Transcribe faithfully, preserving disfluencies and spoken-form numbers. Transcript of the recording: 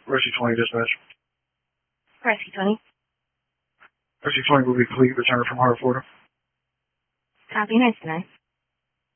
Rescue twenty dispatch. Rescue twenty. Rescue twenty will be complete return from Heart, Florida. Copy, nice tonight.